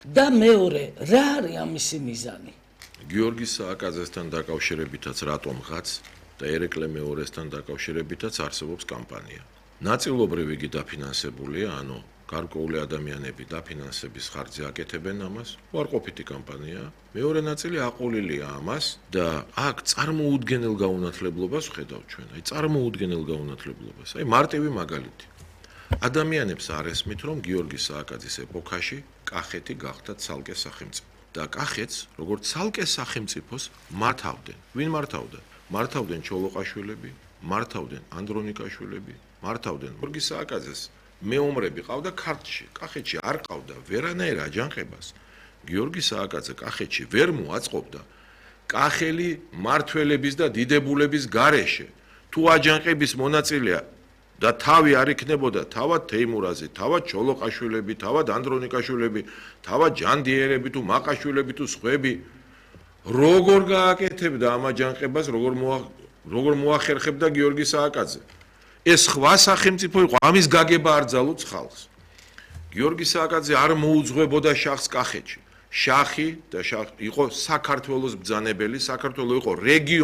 და მეორე, რა არის ამისი მიზანი? გიორგი სააკაძესთან დაკავშირებითაც რატომღაც და ერეკლე მეორესთან დაკავშირებითაც არსებობს კამპანია. ნაწილობრივ იგი დაფინანსებულია, ანუ გარკვეული ადამიანები დაფინანსების ხარჯზე აკეთებენ ამას, უარყოფითი კამპანია. მეორე ნაწილი აყოლილია ამას და აქ წარმოუდგენელ გაუნათლებლობას ვხედავ ჩვენ. აი წარმოუდგენელ გაუნათლებლობას. აი მარტივი მაგალითი. ადამიანებს არ ესმით, რომ გიორგი სააკაძის ეპოქაში კახეთი გახდა ცალკე სახელმწიფო. და კახეთს, როგორც ცალკე სახელმწიფოს მართავდნენ. ვინ მართავდა? მართავდნენ ჩოლოყაშვილები, მართავდნენ ანდრონიკაშვილები, მართავდნენ გიორგი სააკაძეს. მეომრები ყავდა ქართლში, კახეთში არ ყავდა ვერანაირ აჯანყებას. გიორგი სააკაძე კახეთში ვერ მოაწყობდა კახელი მართველების და დიდებულების გარეშე. თუ აჯანყების მონაწილეა და თავი არ იქნებოდა თავად თეიმურაზი, თავად ჩოლოყაშვილები, თავად ანდრონიკაშვილები, თავად ჯანდიერები თუ მაყაშვილები თუ სხვები, როგორ გააკეთებდა ამ აჯანყებას, როგორ მოახერხებდა გიორგი სააკაძე. ეს სხვა სახელმწიფო იყო, ამის გაგება არ ძალუց ხალხს. გიორგი სააკაძე არ მოუძღვებოდა შახს კახეთში. შახი და იყო საქართველოს ბრძანებელი, საქართველო იყო რეგიონი